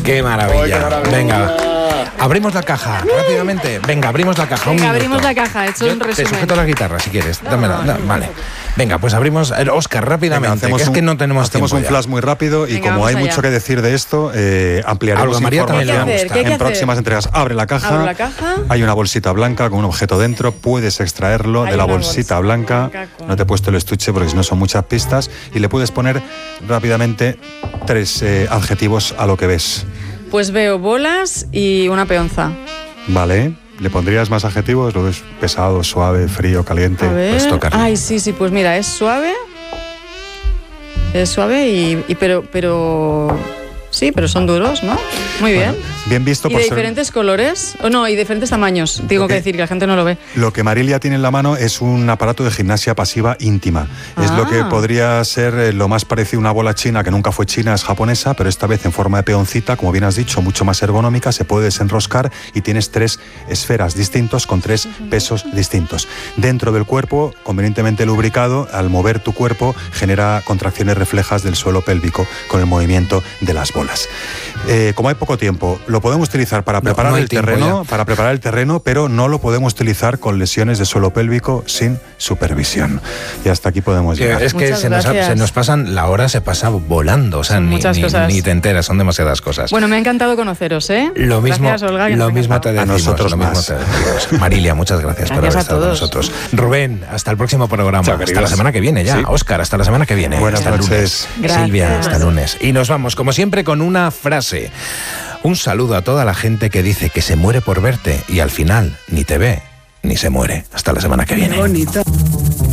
¡Qué maravilla! Venga, abrimos la caja rápidamente. Venga, abrimos la caja. Venga, abrimos la caja. He hecho un resumen. Te sujeto la guitarra si quieres. Dámela. Vale. Venga, pues abrimos. Óscar, rápidamente. Venga, que es que no tenemos tiempo. Hacemos un flash muy rápido y venga, como hay allá. mucho que decir de esto, ampliaremos María también le información gusta. en próximas entregas. Abre la caja. Abro la caja. Hay una bolsita blanca con un objeto dentro. Puedes extraerlo Hay de la una bolsita bolsa blanca. con- No te he puesto el estuche porque si no son muchas pistas. Y le puedes poner rápidamente 3 adjetivos a lo que ves. Pues veo bolas y una peonza. Vale. ¿Le pondrías más adjetivos? ¿Lo ves pesado, suave, frío, caliente? A ver. Pues tocarle. Ay, sí, pues mira, es suave. Es suave pero sí, pero son duros, ¿no? Muy bien. Bueno, bien visto ¿Y por de ser... diferentes colores? O no, y diferentes tamaños. Tengo que decir que la gente no lo ve. Lo que Marilia tiene en la mano es un aparato de gimnasia pasiva íntima. Es lo que podría ser lo más parecido a una bola china, que nunca fue china, es japonesa, pero esta vez en forma de peoncita, como bien has dicho, mucho más ergonómica, se puede desenroscar y tienes 3 esferas distintos con 3 pesos distintos. Dentro del cuerpo, convenientemente lubricado, al mover tu cuerpo genera contracciones reflejas del suelo pélvico con el movimiento de las bolas. Como hay poco tiempo, lo podemos utilizar para preparar no hay el tiempo terreno, pero no lo podemos utilizar con lesiones de suelo pélvico sin supervisión. Y hasta aquí podemos llegar. Es que Muchas se gracias. nos pasan, la hora se pasa volando, o sea, Son muchas cosas. ni te enteras, son demasiadas cosas. Bueno, me ha encantado conoceros, ¿eh? Lo mismo, Gracias, Olga, que nos lo ha mismo te encantado. decimos. nosotros lo mismo más. te decimos. Marilia, muchas gracias por Gracias haber a estado con todos. nosotros. Rubén, hasta el próximo programa. Chao, Hasta queridos. la semana que viene ya. Sí. Óscar, hasta la semana que viene. Buenas hasta el lunes. noches. Gracias. Silvia, hasta el lunes. Y nos vamos, como siempre, con una frase. Un saludo a toda la gente que dice que se muere por verte y al final ni te ve ni se muere. Hasta la semana que viene. Bonito.